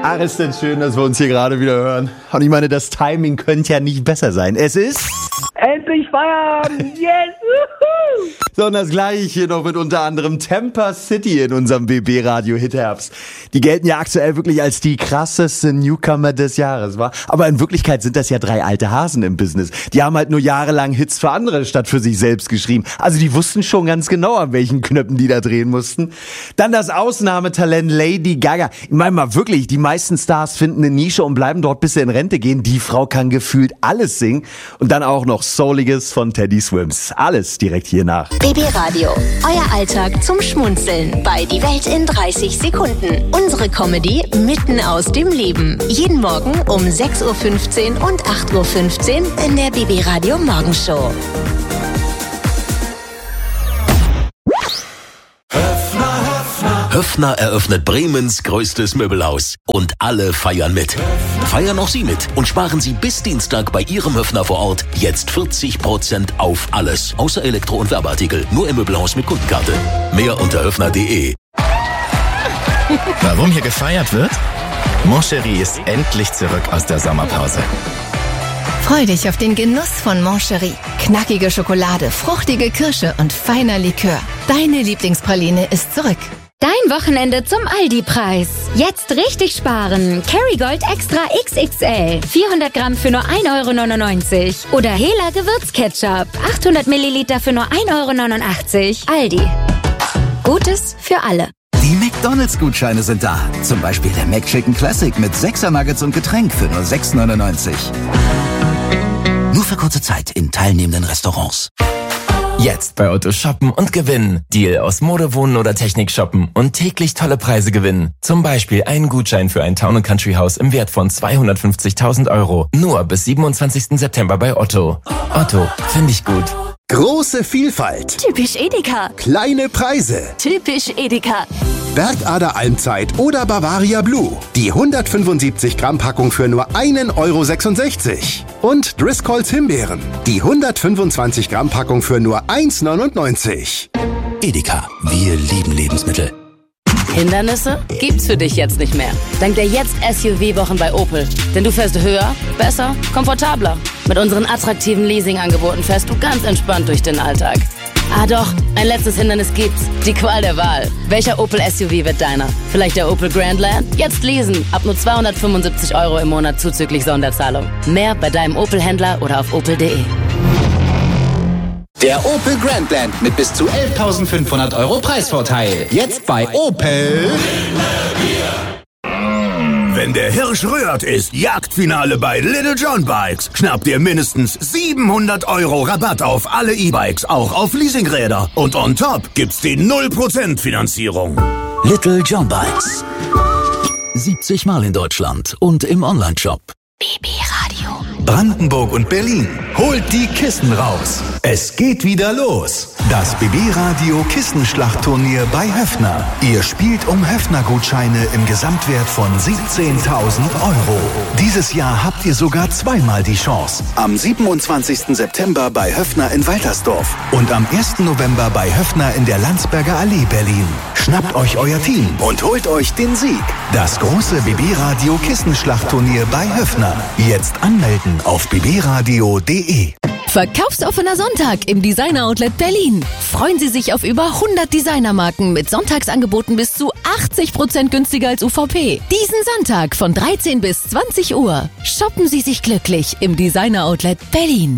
Ach, ist denn schön, dass wir uns hier gerade wieder hören. Und ich meine, das Timing könnte ja nicht besser sein. Es ist... Endlich Feierabend! Yes! Woohoo! So, und das gleiche hier noch mit unter anderem Tampa City in unserem BB-Radio Hitherbst. Die gelten ja aktuell wirklich als die krasseste Newcomer des Jahres, wa? Aber in Wirklichkeit sind das ja 3 alte Hasen im Business. Die haben halt nur jahrelang Hits für andere statt für sich selbst geschrieben. Also die wussten schon ganz genau, an welchen Knöpfen die da drehen mussten. Dann das Ausnahmetalent Lady Gaga. Ich meine mal wirklich, die meisten Stars finden eine Nische und bleiben dort, bis sie in Rente gehen. Die Frau kann gefühlt alles singen. Und dann auch noch Souliges von Teddy Swims. Alles direkt hier nach. BB Radio, euer Alltag zum Schmunzeln bei Die Welt in 30 Sekunden. Unsere Comedy mitten aus dem Leben. Jeden Morgen um 6.15 Uhr und 8.15 Uhr in der BB Radio Morgenshow. Höffner eröffnet Bremens größtes Möbelhaus. Und alle feiern mit. Feiern auch Sie mit und sparen Sie bis Dienstag bei Ihrem Höffner vor Ort jetzt 40% auf alles. Außer Elektro- und Werbeartikel. Nur im Möbelhaus mit Kundenkarte. Mehr unter höffner.de. Warum hier gefeiert wird? Mon Chéri ist endlich zurück aus der Sommerpause. Freu dich auf den Genuss von Mon Chéri. Knackige Schokolade, fruchtige Kirsche und feiner Likör. Deine Lieblingspraline ist zurück. Dein Wochenende zum Aldi-Preis. Jetzt richtig sparen. Kerrygold Extra XXL. 400 Gramm für nur 1,99 €. Oder Hela Gewürzketchup. 800 Milliliter für nur 1,89 €. Aldi. Gutes für alle. Die McDonald's-Gutscheine sind da. Zum Beispiel der McChicken Classic mit 6er Nuggets und Getränk für nur 6,99 €. Nur für kurze Zeit in teilnehmenden Restaurants. Jetzt bei Otto shoppen und gewinnen. Deal aus Mode, Wohnen oder Technik shoppen und täglich tolle Preise gewinnen. Zum Beispiel einen Gutschein für ein Town & Country Haus im Wert von 250.000 €. Nur bis 27. September bei Otto. Otto, finde ich gut. Große Vielfalt. Typisch Edeka. Kleine Preise. Typisch Edeka. Bergader Almzeit oder Bavaria Blue. Die 175 Gramm Packung für nur 1,66 €. Und Driscolls Himbeeren. Die 125 Gramm Packung für nur 1,99 €. Edeka, wir lieben Lebensmittel. Hindernisse gibt's für dich jetzt nicht mehr. Dank der Jetzt-SUV-Wochen bei Opel. Denn du fährst höher, besser, komfortabler. Mit unseren attraktiven Leasing-Angeboten fährst du ganz entspannt durch den Alltag. Ah doch, ein letztes Hindernis gibt's. Die Qual der Wahl. Welcher Opel SUV wird deiner? Vielleicht der Opel Grandland? Jetzt leasen. Ab nur 275 € im Monat zuzüglich Sonderzahlung. Mehr bei deinem Opel-Händler oder auf opel.de. Der Opel Grandland mit bis zu 11.500 € Preisvorteil. Jetzt bei Opel. Wenn der Hirsch rührt, ist Jagdfinale bei Little John Bikes. Schnappt ihr mindestens 700 € Rabatt auf alle E-Bikes, auch auf Leasingräder. Und on top gibt's die 0% Finanzierung. Little John Bikes. 70 Mal in Deutschland und im Onlineshop. BB Radio. Brandenburg und Berlin. Holt die Kissen raus. Es geht wieder los. Das BB-Radio Kissenschlachtturnier bei Höffner. Ihr spielt um Höffner-Gutscheine im Gesamtwert von 17.000 €. Dieses Jahr habt ihr sogar zweimal die Chance. Am 27. September bei Höffner in Waltersdorf und am 1. November bei Höffner in der Landsberger Allee Berlin. Schnappt euch euer Team und holt euch den Sieg. Das große BB-Radio Kissenschlachtturnier bei Höffner. Jetzt anmelden auf bbradio.de. Verkaufsoffener Sonntag im Designer Outlet Berlin. Freuen Sie sich auf über 100 Designermarken mit Sonntagsangeboten bis zu 80% günstiger als UVP. Diesen Sonntag von 13 bis 20 Uhr. Shoppen Sie sich glücklich im Designer Outlet Berlin.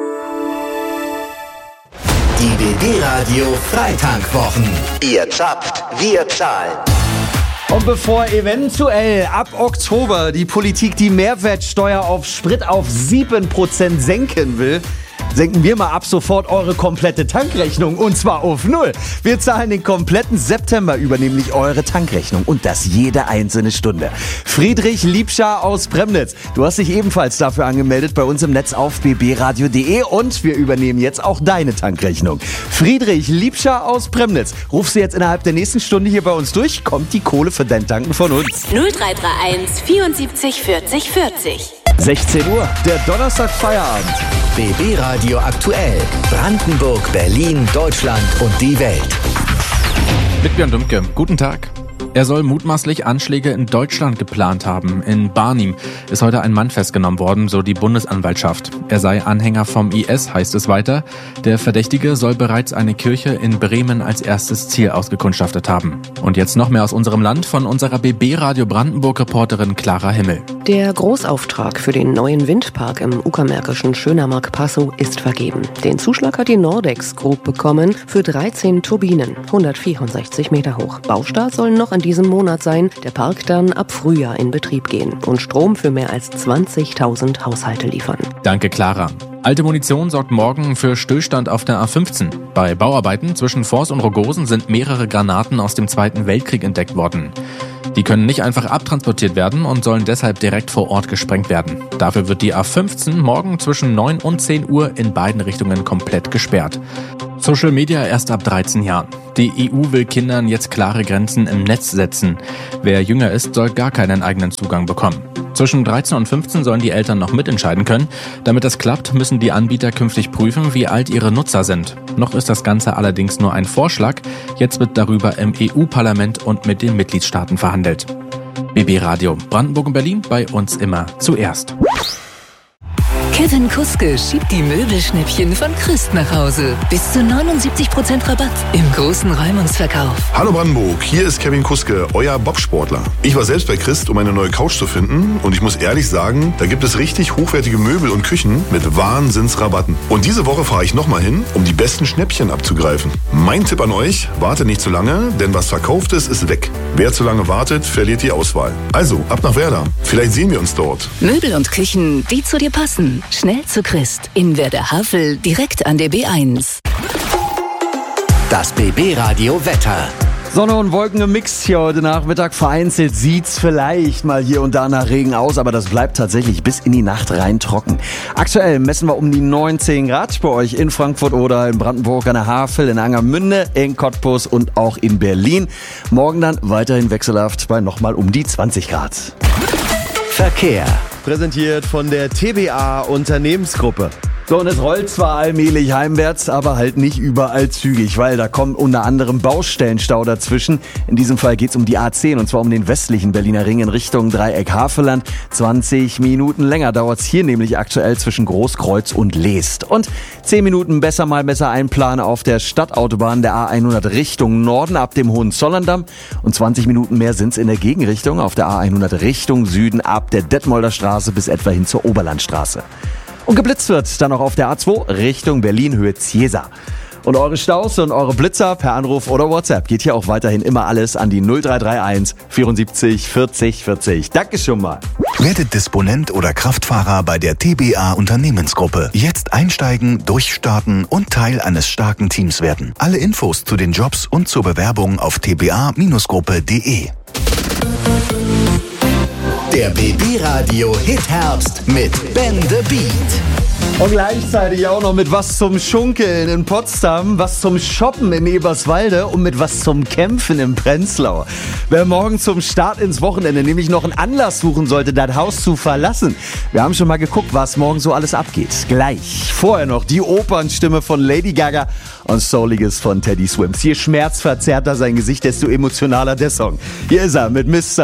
Die BB Radio Freitankwochen. Ihr zappt, wir zahlen. Und bevor eventuell ab Oktober die Politik die Mehrwertsteuer auf Sprit auf 7% senken will, senken wir mal ab sofort eure komplette Tankrechnung und zwar auf 0. Wir zahlen den kompletten September über nämlich eure Tankrechnung und das jede einzelne Stunde. Friedrich Liebscher aus Premnitz, du hast dich ebenfalls dafür angemeldet bei uns im Netz auf bbradio.de und wir übernehmen jetzt auch deine Tankrechnung. Friedrich Liebscher aus Premnitz, rufst du jetzt innerhalb der nächsten Stunde hier bei uns durch, kommt die Kohle für dein Tanken von uns. 0331 74 40 40. 16 Uhr, der Donnerstag Feierabend. BB Radio aktuell. Brandenburg, Berlin, Deutschland und die Welt. Mit Björn Dumke. Guten Tag. Er soll mutmaßlich Anschläge in Deutschland geplant haben. In Barnim ist heute ein Mann festgenommen worden, so die Bundesanwaltschaft. Er sei Anhänger vom IS, heißt es weiter. Der Verdächtige soll bereits eine Kirche in Bremen als erstes Ziel ausgekundschaftet haben. Und jetzt noch mehr aus unserem Land von unserer BB Radio Brandenburg-Reporterin Clara Himmel. Der Großauftrag für den neuen Windpark im uckermärkischen Schönermark Passow ist vergeben. Den Zuschlag hat die Nordex Group bekommen für 13 Turbinen, 164 Meter hoch. Baustart soll noch in diesem Monat sein, der Park dann ab Frühjahr in Betrieb gehen und Strom für mehr als 20.000 Haushalte liefern. Danke, Clara. Alte Munition sorgt morgen für Stillstand auf der A15. Bei Bauarbeiten zwischen Vors und Rogosen sind mehrere Granaten aus dem Zweiten Weltkrieg entdeckt worden. Die können nicht einfach abtransportiert werden und sollen deshalb direkt vor Ort gesprengt werden. Dafür wird die A15 morgen zwischen 9 und 10 Uhr in beiden Richtungen komplett gesperrt. Social Media erst ab 13 Jahren. Die EU will Kindern jetzt klare Grenzen im Netz setzen. Wer jünger ist, soll gar keinen eigenen Zugang bekommen. Zwischen 13 und 15 sollen die Eltern noch mitentscheiden können. Damit das klappt, müssen die Anbieter künftig prüfen, wie alt ihre Nutzer sind. Noch ist das Ganze allerdings nur ein Vorschlag. Jetzt wird darüber im EU-Parlament und mit den Mitgliedstaaten verhandelt. BB Radio Brandenburg und Berlin, bei uns immer zuerst. Kevin Kuske schiebt die Möbelschnäppchen von Christ nach Hause. Bis zu 79% Rabatt im großen Räumungsverkauf. Hallo Brandenburg, hier ist Kevin Kuske, euer Bobsportler. Ich war selbst bei Christ, um eine neue Couch zu finden und ich muss ehrlich sagen, da gibt es richtig hochwertige Möbel und Küchen mit Wahnsinnsrabatten. Und diese Woche fahre ich nochmal hin, um die besten Schnäppchen abzugreifen. Mein Tipp an euch, wartet nicht zu lange, denn was verkauft ist weg. Wer zu lange wartet, verliert die Auswahl. Also, ab nach Werder. Vielleicht sehen wir uns dort. Möbel und Küchen, die zu dir passen. Schnell zu Christ. In Werder-Havel, direkt an der B1. Das BB-Radio Wetter. Sonne und Wolken im Mix hier heute Nachmittag. Vereinzelt sieht's vielleicht mal hier und da nach Regen aus, aber das bleibt tatsächlich bis in die Nacht rein trocken. Aktuell messen wir um die 19 Grad bei euch in Frankfurt oder in Brandenburg an der Havel, in Angermünde, in Cottbus und auch in Berlin. Morgen dann weiterhin wechselhaft bei nochmal um die 20 Grad. Verkehr. Präsentiert von der TBA Unternehmensgruppe. So, und es rollt zwar allmählich heimwärts, aber halt nicht überall zügig, weil da kommt unter anderem Baustellenstau dazwischen. In diesem Fall geht's um die A10 und zwar um den westlichen Berliner Ring in Richtung Dreieck Havelland. 20 Minuten länger dauert's hier nämlich aktuell zwischen Großkreuz und Leest. Und 10 Minuten besser einplanen auf der Stadtautobahn der A100 Richtung Norden ab dem Hohenzollerndamm. Und 20 Minuten mehr sind's in der Gegenrichtung auf der A100 Richtung Süden ab der Detmolder Straße bis etwa hin zur Oberlandstraße. Und geblitzt wird dann noch auf der A2 Richtung Berlin-Höhe Ziesa. Und eure Staus und eure Blitzer per Anruf oder WhatsApp geht hier auch weiterhin immer alles an die 0331 74 40 40. Danke schon mal. Werdet Disponent oder Kraftfahrer bei der TBA Unternehmensgruppe. Jetzt einsteigen, durchstarten und Teil eines starken Teams werden. Alle Infos zu den Jobs und zur Bewerbung auf tba-gruppe.de. Der BB-Radio Hit-Herbst mit Ben the Beat. Und gleichzeitig auch noch mit was zum Schunkeln in Potsdam, was zum Shoppen in Eberswalde und mit was zum Kämpfen in Prenzlau. Wer morgen zum Start ins Wochenende nämlich noch einen Anlass suchen sollte, das Haus zu verlassen. Wir haben schon mal geguckt, was morgen so alles abgeht. Gleich. Vorher noch die Opernstimme von Lady Gaga und Souliges von Teddy Swims. Je schmerzverzerrter sein Gesicht, desto emotionaler der Song. Hier ist er mit Mr.